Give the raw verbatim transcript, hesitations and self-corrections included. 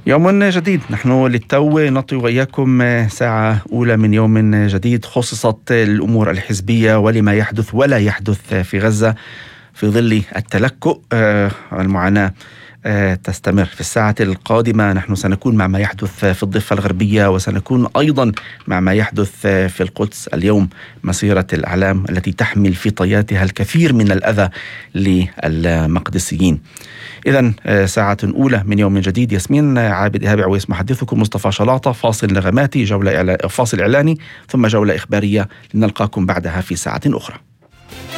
يوم جديد، نحن للتو نطوي وإياكم ساعة أولى من يوم جديد خصصت الأمور الحزبية ولما يحدث ولا يحدث في غزة في ظل التلكؤ. المعاناة تستمر. في الساعة القادمة نحن سنكون مع ما يحدث في الضفة الغربية، وسنكون أيضا مع ما يحدث في القدس. اليوم مسيرة الأعلام التي تحمل في طياتها الكثير من الأذى للمقدسيين. إذن ساعة أولى من يوم جديد. ياسمين عابد إيهاب عويس محدثكم، مصطفى شلاطة فاصل نغماتي، جولة إعلا... فاصل إعلاني ثم جولة إخبارية، لنلقاكم بعدها في ساعة أخرى.